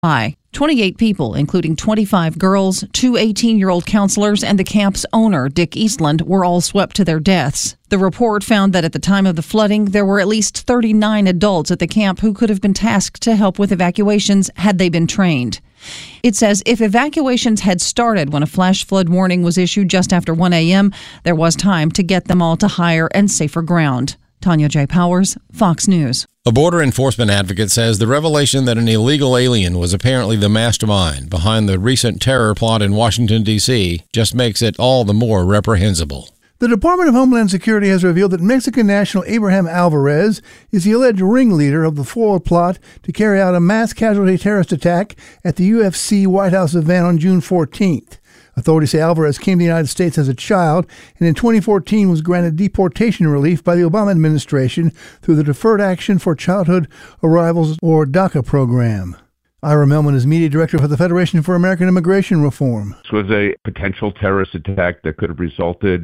28 people, including 25 girls, 2 18-year-old counselors, and the camp's owner, Dick Eastland, were all swept to their deaths. The report found that at the time of the flooding, there were at least 39 adults at the camp who could have been tasked to help with evacuations had they been trained. It says if evacuations had started when a flash flood warning was issued just after 1 a.m., there was time to get them all to higher and safer ground. Tanya J. Powers, Fox News. A border enforcement advocate says the revelation that an illegal alien was apparently the mastermind behind the recent terror plot in Washington, D.C. just makes it all the more reprehensible. The Department of Homeland Security has revealed that Mexican national Abraham Alvarez is the alleged ringleader of the forward plot to carry out a mass casualty terrorist attack at the UFC White House event on June 14th. Authorities say Alvarez came to the United States as a child and in 2014 was granted deportation relief by the Obama administration through the Deferred Action for Childhood Arrivals, or DACA program. Ira Melman is media director for the Federation for American Immigration Reform. This was a potential terrorist attack that could have resulted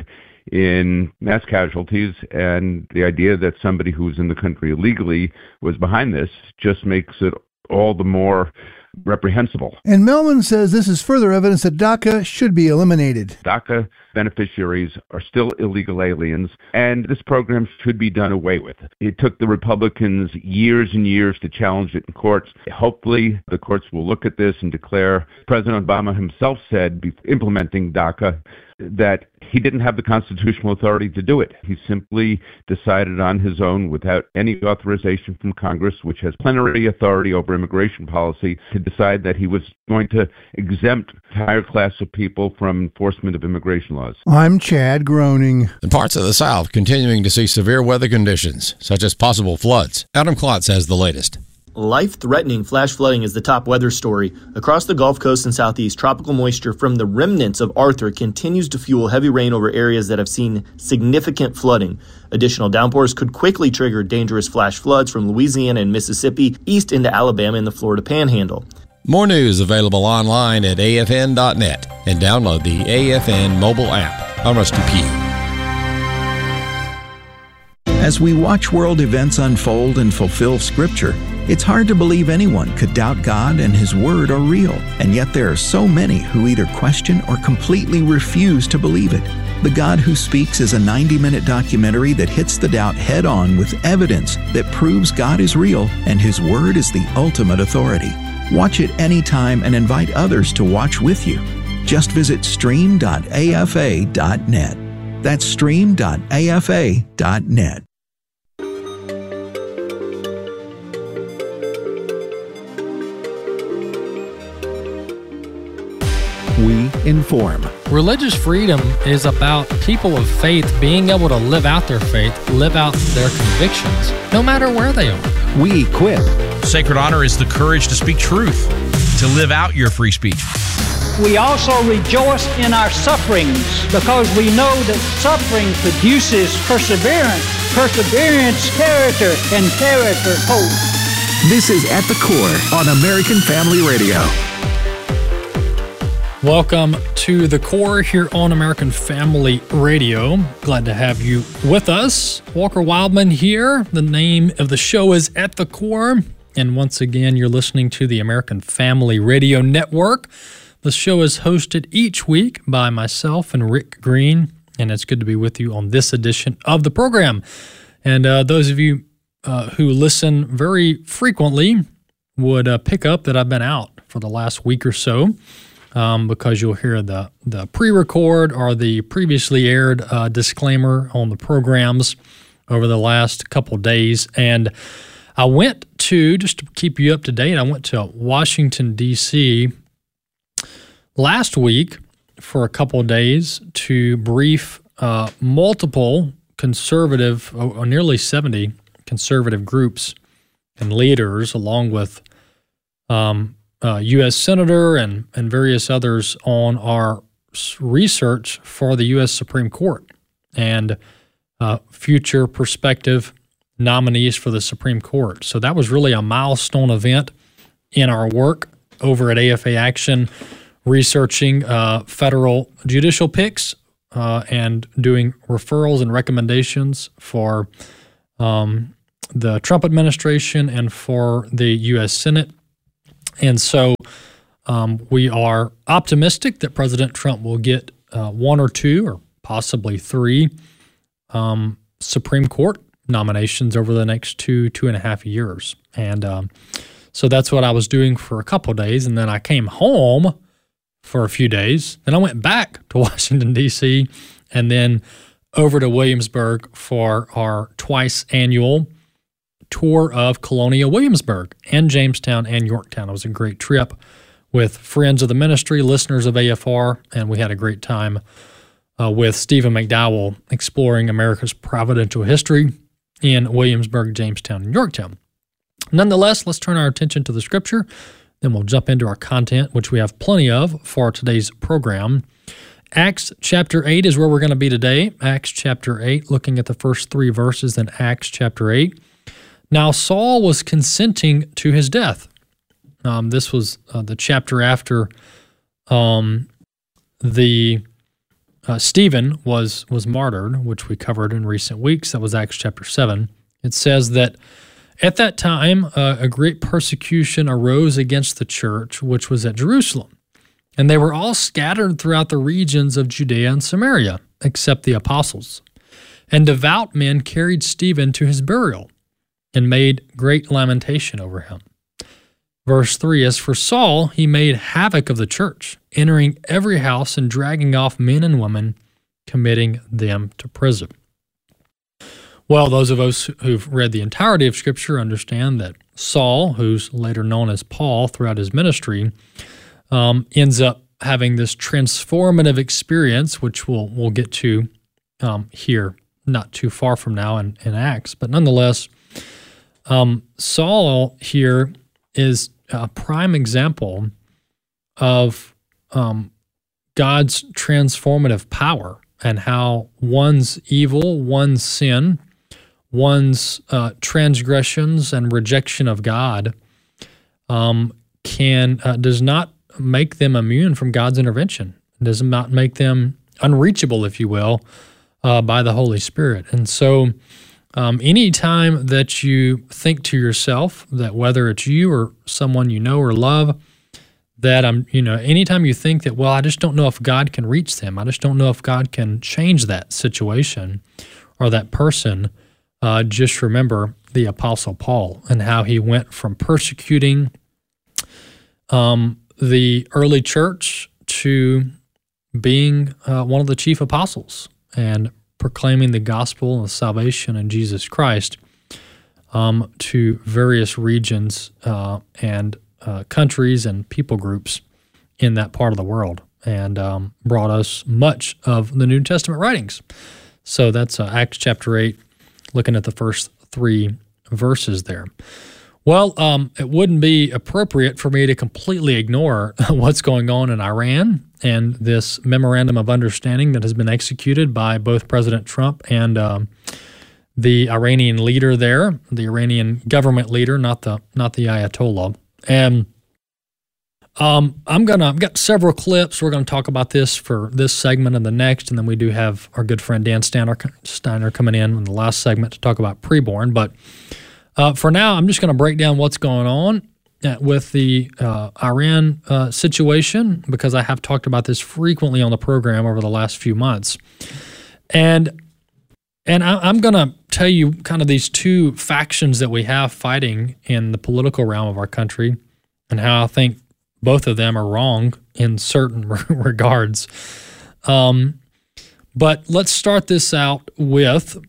in mass casualties, and the idea that somebody who was in the country illegally was behind this just makes it all the more reprehensible. And Melman says this is further evidence that DACA should be eliminated. DACA beneficiaries are still illegal aliens, and this program should be done away with. It took the Republicans years and years to challenge it in courts. Hopefully, the courts will look at this and declare. President Obama himself said, implementing DACA, that he didn't have the constitutional authority to do it. He simply decided on his own without any authorization from Congress, which has plenary authority over immigration policy, to decide that he was going to exempt an entire class of people from enforcement of immigration laws. I'm Chad Groening. In parts of the South, continuing to see severe weather conditions, such as possible floods. Adam Klotz has the latest. Life-threatening flash flooding is the top weather story. Across the Gulf Coast and Southeast, tropical moisture from the remnants of Arthur continues to fuel heavy rain over areas that have seen significant flooding. Additional downpours could quickly trigger dangerous flash floods from Louisiana and Mississippi east into Alabama and the Florida Panhandle. More news available online at afn.net and download the AFN mobile app. I'm Rusty Pugh. As we watch world events unfold and fulfill Scripture, it's hard to believe anyone could doubt God and His Word are real, and yet there are so many who either question or completely refuse to believe it. The God Who Speaks is a 90-minute documentary that hits the doubt head-on with evidence that proves God is real and His Word is the ultimate authority. Watch it anytime and invite others to watch with you. Just visit stream.afa.net. That's stream.afa.net. We inform. Religious freedom is about people of faith being able to live out their faith, live out their convictions, no matter where they are. We equip. Sacred honor is the courage to speak truth, to live out your free speech. We also rejoice in our sufferings because we know that suffering produces perseverance, perseverance, character, and character, hope. This is At the Core on American Family Radio. Welcome to The Core here on American Family Radio. Glad to have you with us. Walker Wildman here. The name of the show is At the Core. And once again, you're listening to the American Family Radio Network. The show is hosted each week by myself and Rick Green, and it's good to be with you on this edition of the program. And those of you who listen very frequently would pick up that I've been out for the last week or so. Because you'll hear the pre-record or the previously aired disclaimer on the programs over the last couple days. And I went to, just to keep you up to date, I went to Washington, D.C. last week for a couple of days to brief multiple conservative, nearly 70 conservative groups and leaders, along with U.S. Senator and various others on our research for the U.S. Supreme Court and future prospective nominees for the Supreme Court. So that was really a milestone event in our work over at AFA Action, researching federal judicial picks and doing referrals and recommendations for the Trump administration and for the U.S. Senate. And so we are optimistic that President Trump will get 1 or 2 or possibly 3 Supreme Court nominations over the next 2.5 years. And so that's what I was doing for a couple of days. And then I came home for a few days. Then I went back to Washington, D.C., and then over to Williamsburg for our twice annual tour of Colonial Williamsburg and Jamestown and Yorktown. It was a great trip with friends of the ministry, listeners of AFR, and we had a great time with Stephen McDowell exploring America's providential history in Williamsburg, Jamestown, and Yorktown. Nonetheless, let's turn our attention to the Scripture. Then we'll jump into our content, which we have plenty of for today's program. Acts chapter 8 is where we're going to be today. Acts chapter 8, looking at the first 3 verses in Acts chapter 8. Now Saul was consenting to his death. This was the chapter after Stephen was martyred, which we covered in recent weeks. That was Acts chapter 7. It says that at that time, a great persecution arose against the church, which was at Jerusalem. And they were all scattered throughout the regions of Judea and Samaria, except the apostles. And devout men carried Stephen to his burial and made great lamentation over him. Verse 3, as for Saul, he made havoc of the church, entering every house and dragging off men and women, committing them to prison. Well, those of us who've read the entirety of Scripture understand that Saul, who's later known as Paul throughout his ministry, ends up having this transformative experience, which we'll get to here not too far from now in Acts. But nonetheless, Saul here is a prime example of God's transformative power and how one's evil, one's sin, one's transgressions and rejection of God does not make them immune from God's intervention. It does not make them unreachable, if you will, by the Holy Spirit. And so any time that you think to yourself that whether it's you or someone you know or love, that anytime you think that, well, I just don't know if God can reach them, I just don't know if God can change that situation or that person, just remember the Apostle Paul and how he went from persecuting the early church to being one of the chief apostles and proclaiming the gospel and the salvation in Jesus Christ to various regions and countries and people groups in that part of the world, and brought us much of the New Testament writings. So that's Acts chapter 8, looking at the first 3 verses there. Well, it wouldn't be appropriate for me to completely ignore what's going on in Iran and this memorandum of understanding that has been executed by both President Trump and the Iranian leader there, the Iranian government leader, not the Ayatollah. And I've got several clips. We're going to talk about this for this segment and the next, and then we do have our good friend Dan Steiner coming in the last segment to talk about preborn. But for now, I'm just going to break down what's going on with the Iran situation, because I have talked about this frequently on the program over the last few months. And I'm going to tell you kind of these 2 factions that we have fighting in the political realm of our country and how I think both of them are wrong in certain regards. But let's start this out with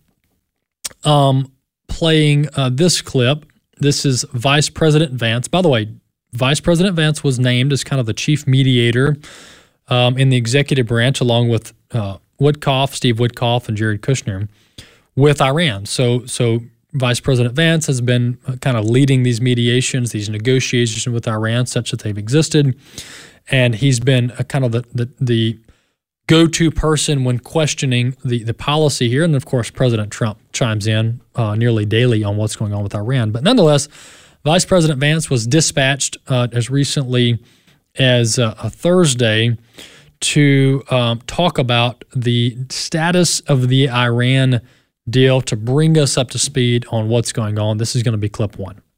playing this clip. This is Vice President Vance. By the way, Vice President Vance was named as kind of the chief mediator in the executive branch, along with Steve Witkoff, and Jared Kushner, with Iran. So Vice President Vance has been kind of leading these mediations, these negotiations with Iran, such that they've existed, and he's been kind of the go-to person when questioning the policy here. And of course, President Trump chimes in nearly daily on what's going on with Iran. But nonetheless, Vice President Vance was dispatched as recently as a Thursday to talk about the status of the Iran deal, to bring us up to speed on what's going on. This is going to be clip 1.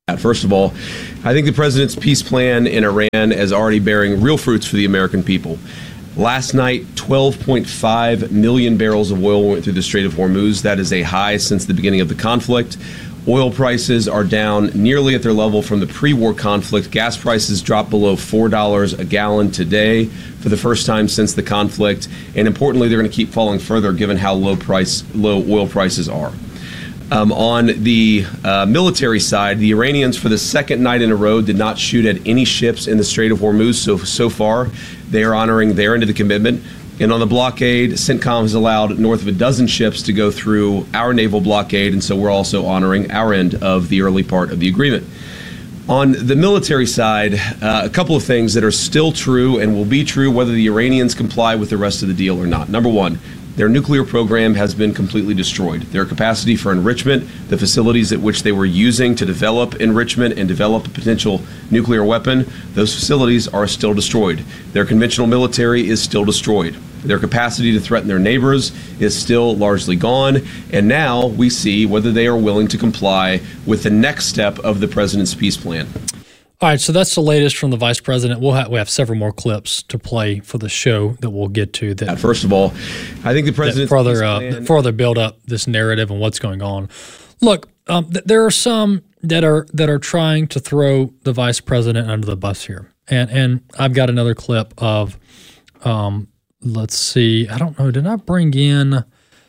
First of all, I think the president's peace plan in Iran is already bearing real fruits for the American people. Last night, 12.5 million barrels of oil went through the Strait of Hormuz. That is a high since the beginning of the conflict. Oil prices are down nearly at their level from the pre-war conflict. Gas prices dropped below $4 a gallon today for the first time since the conflict. And importantly, they're going to keep falling further given how low oil prices are. On the military side, the Iranians, for the second night in a row, did not shoot at any ships in the Strait of Hormuz. So far, they are honoring their end of the commitment. And on the blockade, CENTCOM has allowed north of a dozen ships to go through our naval blockade, and so we're also honoring our end of the early part of the agreement. On the military side, a couple of things that are still true and will be true whether the Iranians comply with the rest of the deal or not. Number one, their nuclear program has been completely destroyed. Their capacity for enrichment, the facilities at which they were using to develop enrichment and develop a potential nuclear weapon, those facilities are still destroyed. Their conventional military is still destroyed. Their capacity to threaten their neighbors is still largely gone. And now we see whether they are willing to comply with the next step of the president's peace plan. All right, so that's the latest from the vice president. We have several more clips to play for the show that we'll get to. That first of all, I think the president further build up this narrative and what's going on. Look, there are some that are trying to throw the vice president under the bus here, and I've got another clip of. Let's see. I don't know. Did I bring in?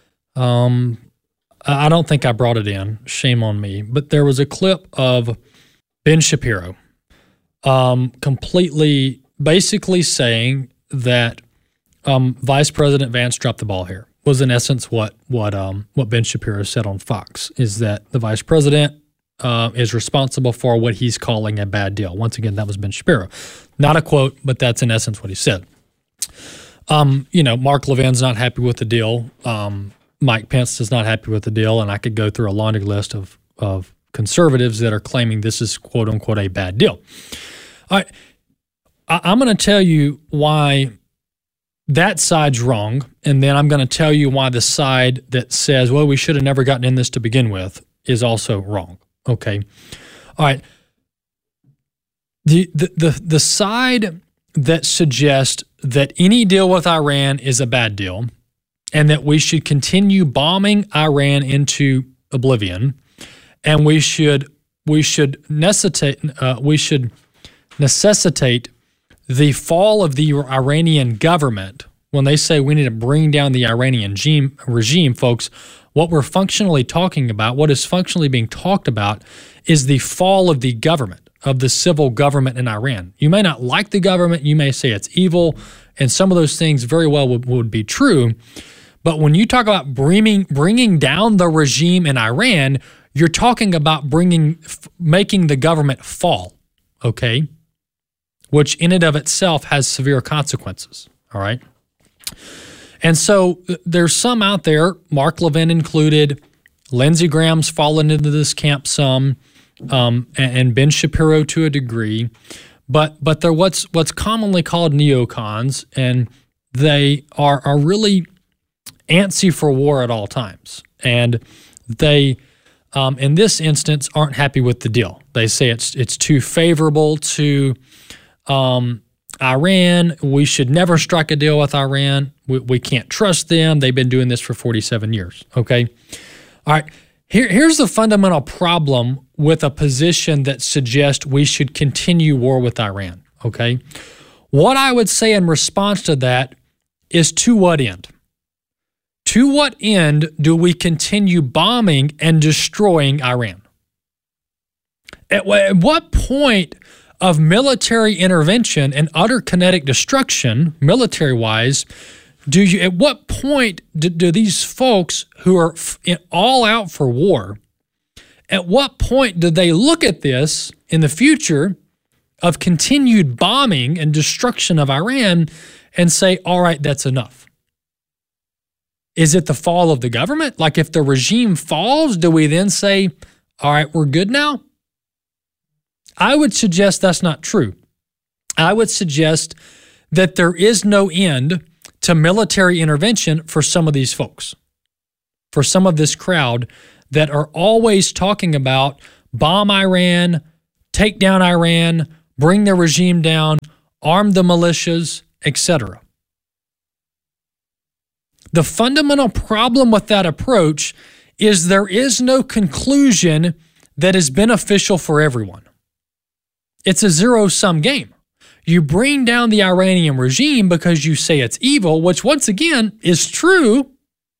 I don't think I brought it in. Shame on me. But there was a clip of Ben Shapiro. Completely, basically saying that Vice President Vance dropped the ball here. Was in essence what Ben Shapiro said on Fox, is that the Vice President is responsible for what he's calling a bad deal. Once again, that was Ben Shapiro. Not a quote, but that's in essence what he said. Mark Levin's not happy with the deal. Mike Pence is not happy with the deal, and I could go through a laundry list of conservatives that are claiming this is quote unquote a bad deal. All right, I'm going to tell you why that side's wrong, and then I'm going to tell you why the side that says, well, we should have never gotten in this to begin with is also wrong. Okay, all right. The side that suggests that any deal with Iran is a bad deal and that we should continue bombing Iran into oblivion, and we should necessitate the fall of the Iranian government. When they say we need to bring down the Iranian regime, folks, what we're functionally talking about, what is functionally being talked about, is the fall of the government, of the civil government in Iran. You may not like the government, you may say it's evil, and some of those things very well would be true, but when you talk about bringing down the regime in Iran, you're talking about making the government fall, okay? Which in and of itself has severe consequences, all right? And so there's some out there, Mark Levin included, Lindsey Graham's fallen into this camp some, and Ben Shapiro to a degree, but they're what's commonly called neocons, and they are really antsy for war at all times. And they, in this instance, aren't happy with the deal. They say it's too favorable to Iran. We should never strike a deal with Iran. We can't trust them. They've been doing this for 47 years. Okay? All right. Here's the fundamental problem with a position that suggests we should continue war with Iran. Okay? What I would say in response to that is, to what end? To what end do we continue bombing and destroying Iran? At what point of military intervention and utter kinetic destruction, military-wise, at what point do these folks who are all out for war, at what point do they look at this in the future of continued bombing and destruction of Iran and say, all right, that's enough? Is it the fall of the government? Like, if the regime falls, do we then say, all right, we're good now? I would suggest that's not true. I would suggest that there is no end to military intervention for some of these folks, for some of this crowd that are always talking about bomb Iran, take down Iran, bring their regime down, arm the militias, etc. The fundamental problem with that approach is there is no conclusion that is beneficial for everyone. It's a zero-sum game. You bring down the Iranian regime because you say it's evil, which once again is true.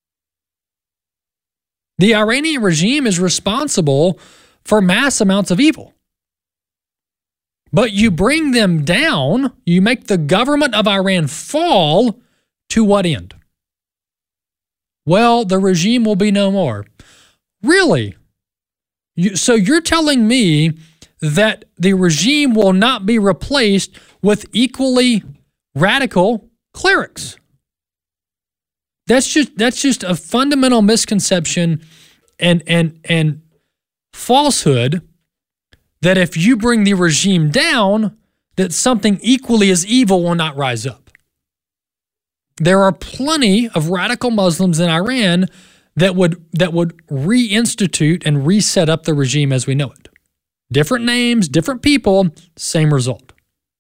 The Iranian regime is responsible for mass amounts of evil. But you bring them down, you make the government of Iran fall, to what end? Well, the regime will be no more. Really? So you're telling me that the regime will not be replaced with equally radical clerics? That's just a fundamental misconception and falsehood that if you bring the regime down, that something equally as evil will not rise up. There are plenty of radical Muslims in Iran that would reinstitute and reset up the regime as we know it. Different names, different people, same result.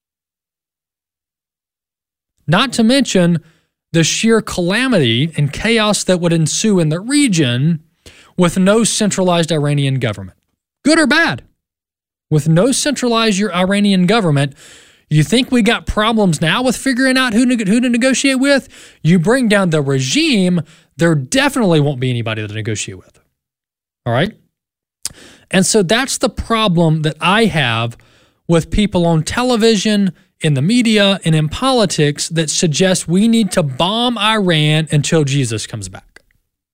Not to mention the sheer calamity and chaos that would ensue in the region with no centralized Iranian government. Good or bad? With no centralized Iranian government, you think we got problems now with figuring out who to negotiate with? You bring down the regime, there definitely won't be anybody to negotiate with. All right? And so that's the problem that I have with people on television, in the media, and in politics that suggest we need to bomb Iran until Jesus comes back.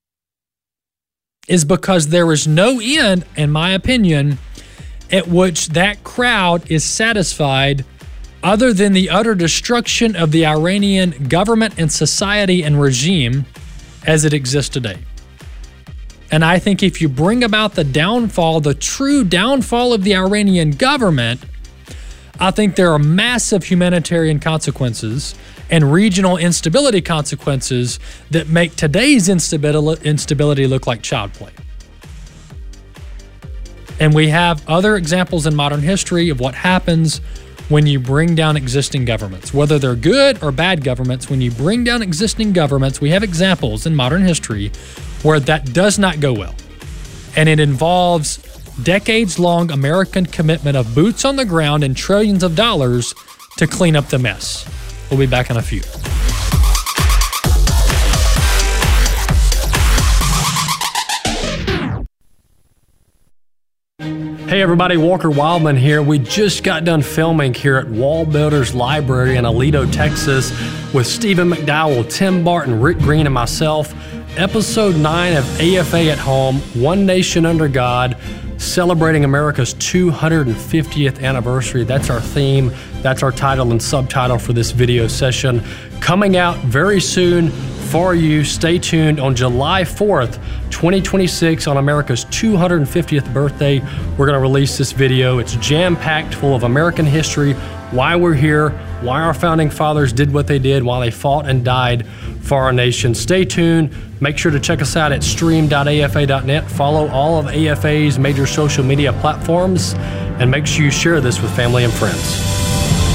Is because there is no end, in my opinion, at which that crowd is satisfied other than the utter destruction of the Iranian government and society and regime as it exists today. And I think if you bring about the downfall, the true downfall of the Iranian government, I think there are massive humanitarian consequences and regional instability consequences that make today's instability look like child play. And we have other examples in modern history of what happens when you bring down existing governments. Whether they're good or bad governments, when you bring down existing governments, we have examples in modern history where that does not go well. And it involves decades-long American commitment of boots on the ground and trillions of dollars to clean up the mess. We'll be back in a few. Hey everybody, Walker Wildman here. We just got done filming here at Wall Builders Library in Aledo, Texas with Stephen McDowell, Tim Barton, Rick Green, and myself. Episode 9 of AFA at Home, One Nation Under God, celebrating America's 250th anniversary. That's our theme. That's our title and subtitle for this video session. Coming out very soon for you. Stay tuned on July 4th, 2026 on America's 250th birthday. We're going to release this video. It's jam-packed full of American history, why we're here, why our founding fathers did what they did, why they fought and died for our nation. Stay tuned. Make sure to check us out at stream.afa.net. Follow all of AFA's major social media platforms, and make sure you share this with family and friends.